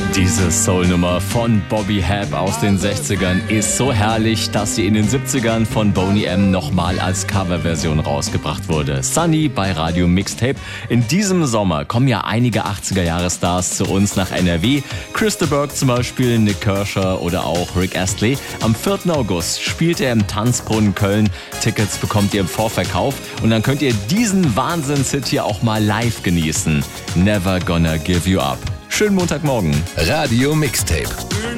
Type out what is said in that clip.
Diese Soul-Nummer von Bobby Hebb aus den 60ern ist so herrlich, dass sie in den 70ern von Boney M. nochmal als Coverversion rausgebracht wurde. Sunny bei Radio Mixtape. In diesem Sommer kommen ja einige 80er-Jahre-Stars zu uns nach NRW. Chris de Burgh zum Beispiel, Nick Kershaw oder auch Rick Astley. Am 4. August spielt er im Tanzbrunnen Köln. Tickets bekommt ihr im Vorverkauf und dann könnt ihr diesen Wahnsinnshit hier auch mal live genießen. Never Gonna Give You Up. Schönen Montagmorgen. Radio Mixtape.